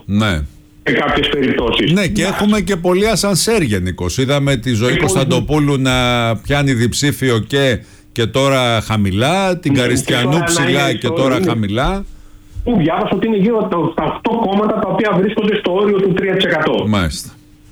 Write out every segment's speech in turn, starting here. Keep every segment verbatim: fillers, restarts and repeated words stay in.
Ναι. Σε κάποιες περιπτώσεις. Ναι, και έχουμε και πολύ ασανσέρ γενικώς. Είδαμε τη Ζωή και Κωνσταντοπούλου να πιάνει διψήφιο και, και τώρα χαμηλά, την ναι, Καριστιανού ψηλά και τώρα είναι. χαμηλά. Που διάβασα ότι είναι γύρω στα οκτώ κόμματα τα οποία βρίσκονται στο όριο του τρία τοις εκατό. Μάλιστα.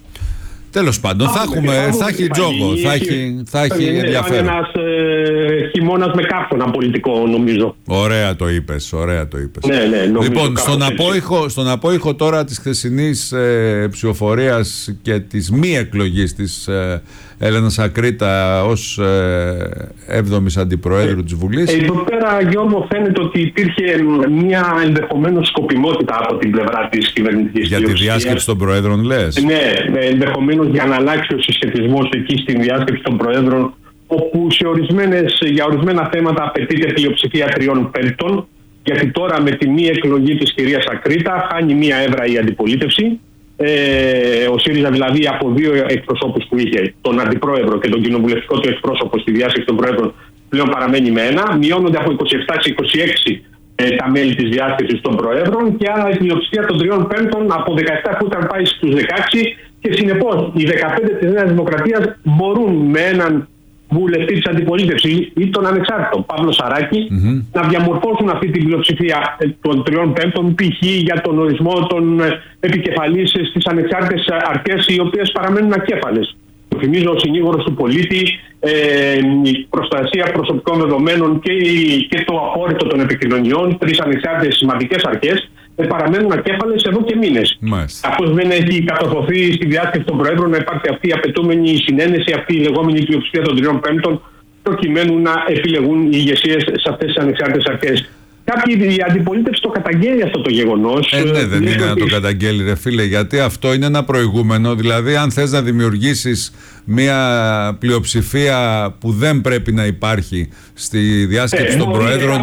Τέλος πάντων, θα, έχουμε, θα έχει τζόγο, θα έχει, θα έχει ενδιαφέρον. Είναι ένας ε, χειμώνας με κάψωνα πολιτικό, νομίζω. Ωραία το είπες, ωραία το είπες. Ναι, ναι, λοιπόν, στον απόϊχο, στον απόϊχο τώρα της χθεσινής ε, ψηφοφορίας και της μη εκλογής της ε, Έλενας Ακρίτα ως ε, έβδομης αντιπροέδρου ε, της Βουλής. Εδώ πέρα, Γιώργο, φαίνεται ότι υπήρχε μια ενδεχομένως σκοπιμότητα από την πλευρά της κυβερνητικής. Για τη διάσκεψη των προέδρων, λες? Ναι, ενδεχομένως για να αλλάξει ο συσχετισμός εκεί στην διάσκεψη των προέδρων, όπου σε ορισμένες, για ορισμένα θέματα απαιτείται πλειοψηφία τριών πέμπτων, γιατί τώρα με τη μη εκλογή της κυρίας Ακρίτα χάνει μία έδρα η αντιπολίτευση. Ε, ο ΣΥΡΙΖΑ δηλαδή από δύο εκπροσώπους που είχε, τον αντιπρόεδρο και τον κοινοβουλευτικό του εκπρόσωπο στη διάσκεψη των προέδρων, πλέον παραμένει με ένα. Μειώνονται από είκοσι επτά σε είκοσι έξι ε, τα μέλη της διάσκεψης των προέδρων και άρα η πλειοψηφία των τριών πέμπτων από δεκαεπτά που ήταν πάει στους δεκαέξι και συνεπώς οι δεκαπέντε της Νέας Δημοκρατίας μπορούν με έναν βουλευτή της αντιπολίτευσης ή τον ανεξάρτητο Παύλο Σαράκη mm-hmm. να διαμορφώσουν αυτή την πλειοψηφία των τριών πέμπτων, π.χ. για τον ορισμό των επικεφαλής στις ανεξάρτητες αρχές οι οποίες παραμένουν ακέφαλες. Θυμίζω ο συνήγορος του πολίτη, ε, η προστασία προσωπικών δεδομένων και, η, και το απόρριτο των επικοινωνιών, τρεις ανεξάρτητες σημαντικές αρχές, ε, παραμένουν ακέφαλες εδώ και μήνες. Καθώς δεν έχει κατορθωθεί στη διάσκεψη των Προέδρων να υπάρχει αυτή η απαιτούμενη συνένεση, αυτή η λεγόμενη πλειοψηφία των τριών πέμπτων, προκειμένου να επιλεγούν οι ηγεσίες σε αυτές τις ανεξάρτητες αρχές. Κάποιοι, η αντιπολίτευση το καταγγέλει αυτό το γεγονός. Ε, ναι, δεν είναι να το καταγγέλει, ρε φίλε, γιατί αυτό είναι ένα προηγούμενο. Δηλαδή, αν θες να δημιουργήσεις μια πλειοψηφία που δεν πρέπει να υπάρχει στη διάσκεψη ε, των Προέδρων,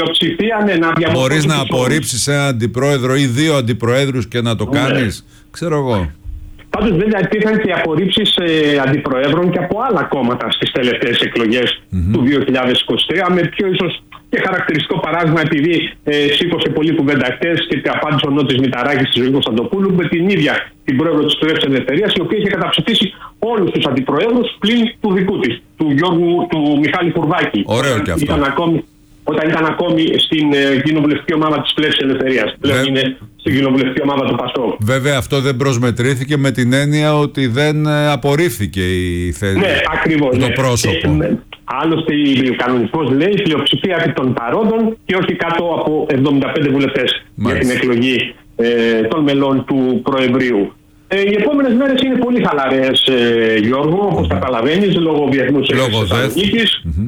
ναι, μπορείς να απορρίψεις έναν αντιπρόεδρο ή δύο αντιπροέδρους και να το ναι. κάνεις. Ξέρω εγώ. Πάντως, βέβαια, υπήρχαν και απορρίψεις ε, αντιπροέδρων και από άλλα κόμματα στις τελευταίες εκλογές mm-hmm. του δύο χιλιάδες είκοσι τρία, με πιο ίσως και χαρακτηριστικό παράδειγμα, επειδή ε, σήκωσε πολύ κουβέντα χτες και απάντησε ο Νότης Μηταράκης στη Ζωή Κωνσταντοπούλου με την ίδια την πρόεδρο της Προέδρου της Ελευθερίας, η οποία είχε καταψηφίσει όλους τους αντιπροέδρους πλην του δικού της, του Γιώργου, του Μιχάλη Φουρβάκη. Ωραίο και αυτό. Ακόμη, όταν ήταν ακόμη στην ε, κοινοβουλευτική ομάδα της Πλεύσης Ελευθερίας. Πλέον ναι. είναι στην κοινοβουλευτική ομάδα του Πασόκ. Βέβαια, αυτό δεν προσμετρήθηκε με την έννοια ότι δεν ε, απορρίφθηκε η θέση. Ναι, ακριβώς. Το ναι. πρόσωπο. Ναι. Άλλωστε, ο κανονισμός λέει η πλειοψηφία επί των παρόντων και όχι κάτω από εβδομήντα πέντε βουλευτές για την εκλογή ε, των μελών του Προεδρείου. Ε, οι επόμενες μέρες είναι πολύ χαλαρές, ε, Γιώργο, όπως mm-hmm. καταλαβαίνεις, λόγω διεθνούς Θεσσαλονίκης. Mm-hmm.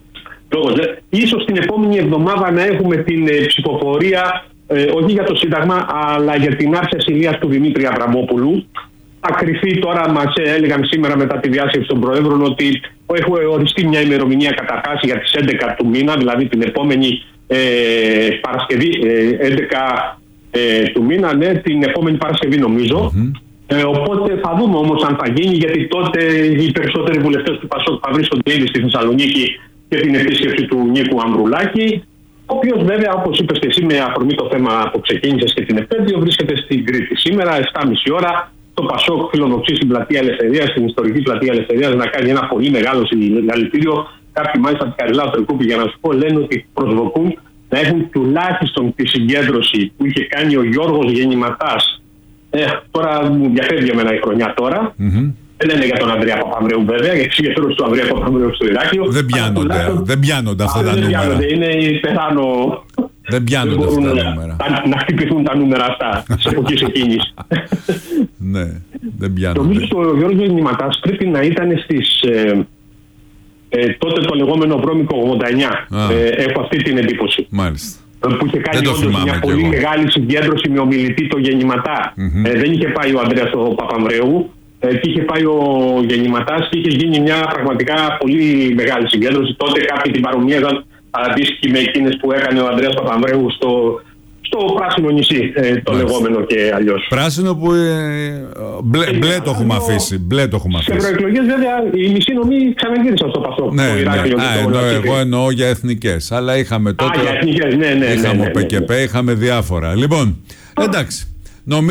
Ίσως την επόμενη εβδομάδα να έχουμε την ε, ψηφοφορία, ε, όχι για το Σύνταγμα, αλλά για την άρση ασυλίας του Δημήτρη Αβραμόπουλου. Θα κρυφεί τώρα, μας έλεγαν σήμερα μετά τη διάσκεψη των Προέδρων, ότι έχω οριστεί μια ημερομηνία καταρχάς για τις έντεκα του μήνα, δηλαδή την επόμενη ε, Παρασκευή, ε, έντεκα ε, του μήνα, ναι, την επόμενη Παρασκευή νομίζω. Mm-hmm. Ε, οπότε θα δούμε όμως αν θα γίνει, γιατί τότε οι περισσότεροι βουλευτές του Πασόκ θα βρίσκονται ήδη στη Θεσσαλονίκη και την επίσκεψη του Νίκου Αμβρουλάκη, ο οποίος βέβαια, όπως είπες και εσύ, με αφορμή το θέμα που ξεκίνησες και την επέτειο, βρίσκεται στην Κρήτη σήμερα, επτά και μισή ώρα. Το Πασόκ φιλοδοξεί στην Πλατεία Ελευθερίας, στην ιστορική Πλατεία Ελευθερίας, να κάνει ένα πολύ μεγάλο συλλαλητήριο. Κάποιοι μάλιστα από την Καριλάου Τρικούπη, για να σου πω, λένε ότι προσδοκούν να έχουν τουλάχιστον τη συγκέντρωση που είχε κάνει ο Γιώργος Γεννηματάς. Ε, τώρα μου διαφεύγει εμένα η χρονιά τώρα. Mm-hmm. Δεν λένε για τον Ανδρέα Παπανδρέου βέβαια, για τη συγκέντρωση του Ανδρέα Παπανδρέου στο Ηράκλειο. Δεν πιάνονται, τουλάχιστον... δεν πιάνονται αυτά τα δεν νούμερα. Πιάνονται, είναι υπεράνω. Δεν πιάνονται αυτά τα νούμερα. Να, να χτυπηθούν τα νούμερα αυτά σε εποχής εκείνης. Ναι, δεν πιάνονται. Νομίζω ότι ο Γιώργος Γεννηματάς πρέπει να ήταν στις, ε, ε, τότε το λεγόμενο βρώμικο ογδόντα εννιά. Ε, έχω αυτή την εντύπωση. Μάλιστα. Που είχε κάνει όντως μια πολύ εγώ. μεγάλη συγκέντρωση με ομιλητή το Γεννηματά. Mm-hmm. Ε, δεν είχε πάει ο Ανδρέας ο Παπανδρέου. Και είχε πάει ο Γεννηματάς και είχε γίνει μια πραγματικά πολύ μεγάλη συγκέντρωση. Τότε κάποιοι την παρομοίαζαν αντίστοιχη με εκείνες που έκανε ο Ανδρέας Παπανδρέου στο, στο Πράσινο νησί, ε, το Μάλιστα. λεγόμενο και αλλιώς. Πράσινο που ε, μπλε, μπλε το έχουμε αφήσει. Μπλε το έχουμε αφήσει. Σε προεκλογές βέβαια οι μισοί νομοί ξαναγύρισαν στο Πασόκ. Ναι, ναι. Α, εννοώ, εγώ εννοώ για εθνικές. Αλλά είχαμε τότε. Α, για εθνικές, ναι, ναι. Είχαμε ναι, ναι, ναι, ΠΚΠ, ναι. είχαμε διάφορα. Λοιπόν, εντάξει.